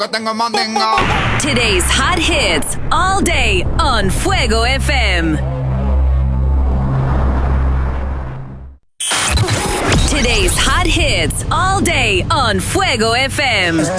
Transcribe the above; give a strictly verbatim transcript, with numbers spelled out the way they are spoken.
Que tengo mandinga. Today's hot hits all day on Fuego F M. Today's hot hits all day on Fuego F M.